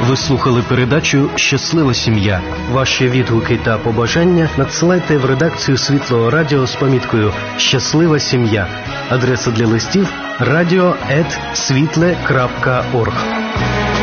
Ви слухали передачу «Щаслива сім'я». Ваші відгуки та побажання надсилайте в редакцію Світлого Радіо з поміткою «Щаслива сім'я». Адреса для листів – radio@svitle.org.